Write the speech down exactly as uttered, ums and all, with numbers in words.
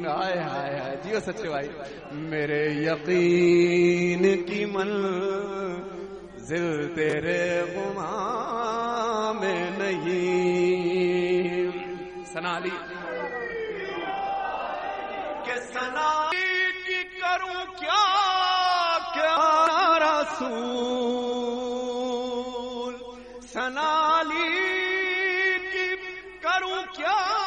हाय हाय हाय जियो सच्चे भाई। मेरे यकीन की मंजिल तेरे गुमान में नहीं। सनाली के सनाली की करूं क्या क्या रसूल, सनाली की करूं क्या